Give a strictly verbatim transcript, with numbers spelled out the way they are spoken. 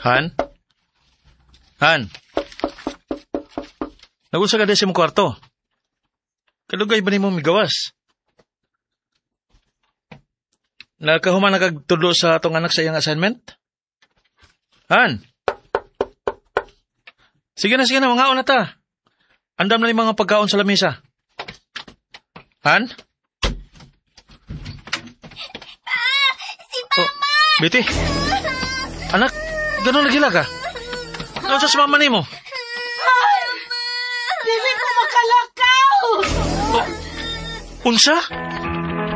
Han? Han? Nagunsa ka din sa mong kwarto. Kalugay ba ni mo migawas? Nakahuman na kagtulo sa atong anak sa iyang assignment? Han? Sige na, sige na, mga na ta. Andam na yung mga pagkaon sa lamesa. Han? Ah, si Papa! Oh, Betty? Anak, gano'n nagila ka? Ano sa mama ni mo? Dili ko makalakaw! Oh, unsa?